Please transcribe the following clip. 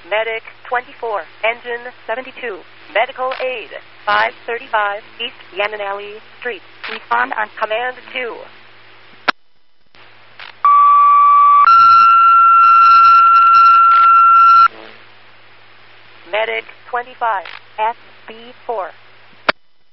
Medic 24, Engine 72, Medical Aid 535 East Yananali Street. Respond on Command 2. Medic 25, SB4.